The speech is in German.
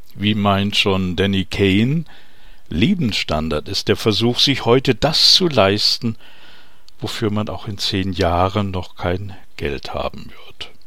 Wie meint schon Danny Kaye, Lebensstandard ist der Versuch, sich heute das zu leisten, wofür man auch in 10 Jahren noch kein Geld haben wird.